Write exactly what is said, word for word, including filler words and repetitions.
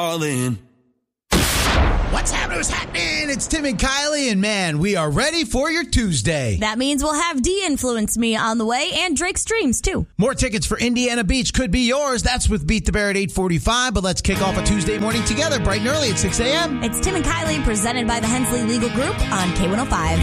All in. What's happening? What's happening? It's Tim and Kylie, and man, we are ready for your Tuesday. That means we'll have De-Influence Me on the way and Drake's Dreams, too. More tickets for Indiana Beach could be yours. That's with Beat the Bear at eight forty-five, but let's kick off a Tuesday morning together bright and early at six a.m. It's Tim and Kylie, presented by the Hensley Legal Group on K one oh five.